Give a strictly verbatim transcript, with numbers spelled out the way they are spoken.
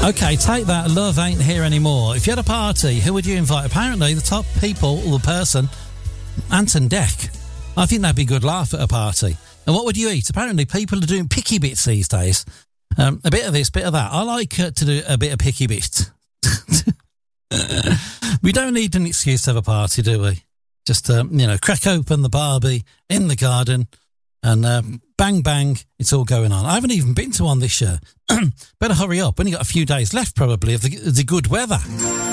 Okay, take that. Love ain't here anymore. If you had a party, who would you invite? Apparently, the top people, or the person, Anton Deck. I think that'd be a good laugh at a party. And what would you eat? Apparently, people are doing picky bits these days. Um, a bit of this, bit of that. I like uh, to do a bit of picky bit. We don't need an excuse to have a party, do we? Just, um, you know, crack open the Barbie in the garden and um, bang, bang, it's all going on. I haven't even been to one this year. Better hurry up. Only got a few days left, probably, of the, the good weather.